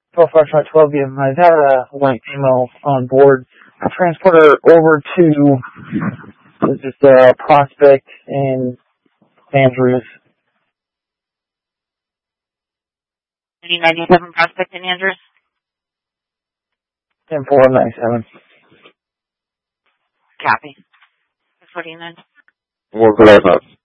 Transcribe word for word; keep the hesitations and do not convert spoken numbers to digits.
twelve Foxtrot twelve, yeah, I've had a white female on board. I transported her over to this is uh, Prospect and Andrews. ninety-seven Prospect and Andrews? ten four ninety-seven. Copy. forty-nine. More clear up.